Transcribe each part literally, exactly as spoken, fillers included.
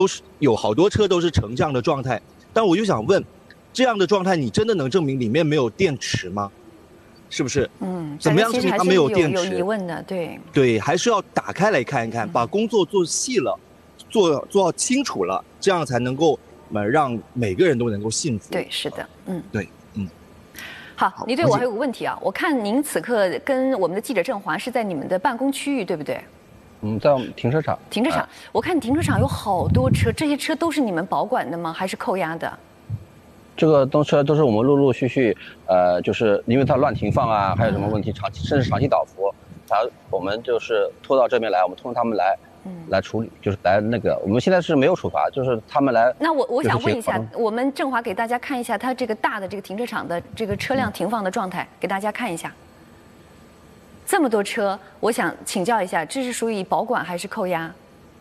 都是有好多车都是成这样的状态，但我就想问，这样的状态你真的能证明里面没有电池吗？是不是？ 嗯， 怎么样证明它没有电池？ 有疑问的，对对，还是要打开来看一看，把工作做细了，做做清楚了，这样才能够呃让每个人都能够幸福。 对，是的，嗯， 对，嗯。 好，你对我还有个问题啊，我看您此刻跟我们的记者郑华是在你们的办公区域，对不对？ 嗯，在我们停车场。 停车场，我看停车场有好多车，这些车都是你们保管的吗？还是扣押的？ 这个东车都是我们陆陆续续，呃，就是因为它乱停放啊，还有什么问题，长期甚至长期倒伏，它我们就是拖到这边来，我们通知他们来。嗯，来处理，就是来那个，我们现在是没有处罚，就是他们来。 那我我想问一下，我们郑华给大家看一下他这个大的这个停车场的这个车辆停放的状态，给大家看一下。这么多车，我想请教一下，这是属于保管还是扣押？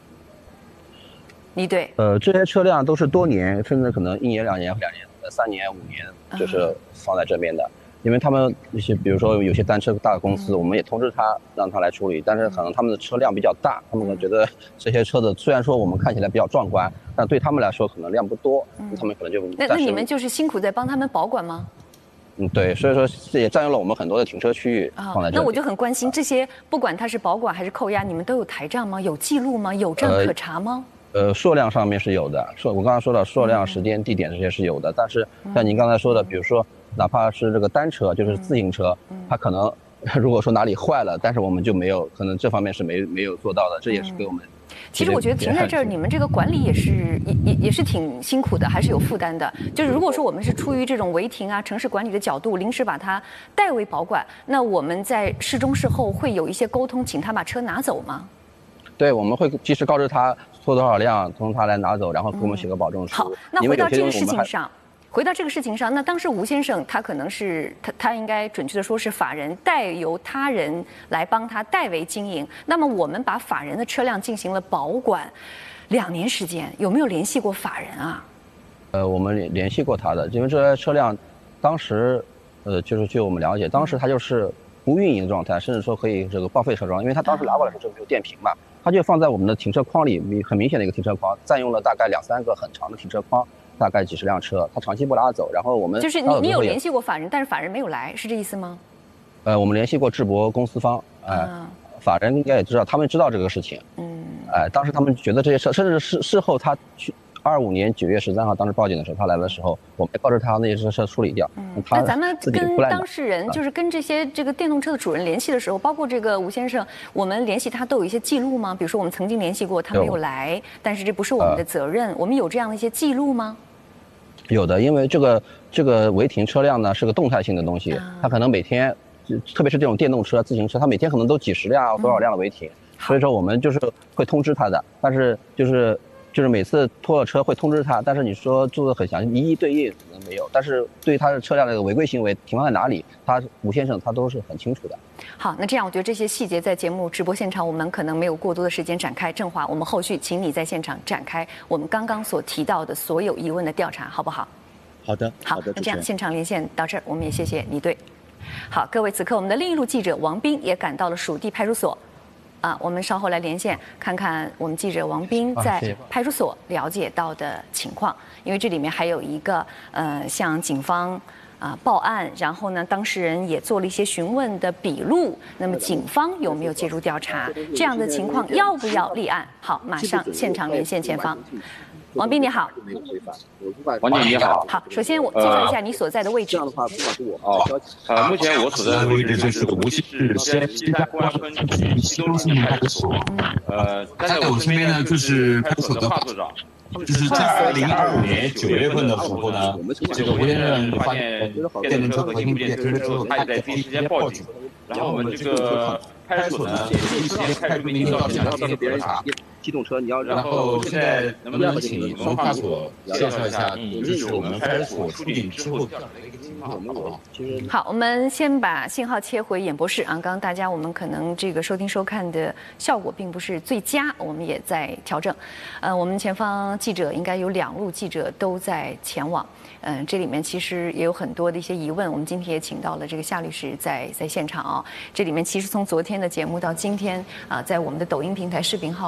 你对？ 呃，这些车辆都是多年，甚至可能一年、两年、两年、三年、五年，就是放在这边的。因为他们一些，比如说有些单车大公司，嗯、我们也通知他让他来处理，但是可能他们的车辆比较大，他们觉得这些车子虽然说我们看起来比较壮观，但对他们来说可能量不多，嗯、他们可能就那那你们就是辛苦在帮他们保管吗？ 嗯，对，所以说这也占用了我们很多的停车区域放在这里。 那我就很关心这些，不管它是保管还是扣押，你们都有台账吗？有记录吗？有证可查吗？ 呃，呃数量上面是有的，数我刚刚说的数量、时间、地点这些是有的，但是像您刚才说的，比如说。哪怕是这个单车，就是自行车，嗯、它可能如果说哪里坏了，但是我们就没有，可能这方面是没没有做到的，这也是给我们。 嗯、其实我觉得停在这儿，你们这个管理也是也也也是挺辛苦的，还是有负担的。就是如果说我们是出于这种违停啊、城市管理的角度，临时把它代为保管，那我们在事中事后会有一些沟通，请他把车拿走吗？ 对，我们会及时告知他拖多少辆，从他来拿走，然后给我们写个保证书。 嗯、好，那回到这个事情上。回到这个事情上，那当时吴先生他可能是他他应该准确的说是法人代由他人来帮他代为经营。那么我们把法人的车辆进行了保管，两年时间，有没有联系过法人啊？ 呃，我们联系过他的，因为这些车辆当时呃就是据我们了解，当时他就是不运营的状态，甚至说可以这个报废车桩，因为他当时拿过来的时候就没有电瓶嘛，他就放在我们的停车框里，很明显的一个停车框，占用了大概两三个很长的停车框。大概几十辆车，他长期不拉走，然后我们就是你，你有联系过法人，但是法人没有来，是这意思吗？ 呃，我们联系过智博公司方，哎、呃啊，法人应该也知道，他们知道这个事情，嗯，哎、呃，当时他们觉得这些车，甚至事事后他去二五年九月十三号当时报警的时候，他来的时候，我们也告知他那些车处理掉。 嗯，那咱们跟当事人，就是跟这些这个电动车的主人联系的时候，包括这个吴先生，我们联系他都有一些记录吗？比如说我们曾经联系过，他没有来，但是这不是我们的责任，呃、我们有这样的一些记录吗？ 有的，因为这个这个违停车辆呢是个动态性的东西，它可能每天，特别是这种电动车、自行车，它每天可能都几十辆、多少辆的违停，所以说我们就是会通知他的，但是就是就是每次拖了车会通知他，但是你说做的很详细，一一对应可能没有，但是对于他的车辆的违规行为停放在哪里，他吴先生他都是很清楚的。 好，那这样我觉得这些细节在节目直播现场我们可能没有过多的时间展开。郑华，我们后续请你在现场展开我们刚刚所提到的所有疑问的调查，好不好？ 好的， 好， 好的， 那这样现场连线到这儿，我们也谢谢倪队。好，各位，此刻我们的另一路记者王斌也赶到了属地派出所。啊，我们稍后来连线看看我们记者王斌在派出所了解到的情况，因为这里面还有一个呃，向警方啊报案，然后呢，当事人也做了一些询问的笔录。那么警方有没有介入调查？这样的情况要不要立案？好，马上现场连线前方。王斌你好， 王姐你好。 好，首先我介绍一下你所在的位置。 哦，呃，目前我所在的位置就是无锡市西西山公安分局西东新派出所。呃，站在我身边呢就是派出所的华所长。就是在二零二五年九月份的时候呢，这个吴先生发现电动车和轻便推车之后，他也在第一时间报警，然后我们这个派出所呢也第一时间派出民警到现场进行调查。 机动车，你要然后现在能不能请文化所介绍一下，就是我们派出所出警之后调查的一个情况，好不好？ 好，我们先把信号切回演播室啊。刚刚大家我们可能这个收听收看的效果并不是最佳，我们也在调整。呃，我们前方记者应该有两路记者都在前往。嗯、呃，这里面其实也有很多的一些疑问，我们今天也请到了这个夏律师在在现场啊。这里面其实从昨天的节目到今天啊、呃，在我们的抖音平台、视频号平台。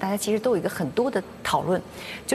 大家其实都有一个很多的讨论，就。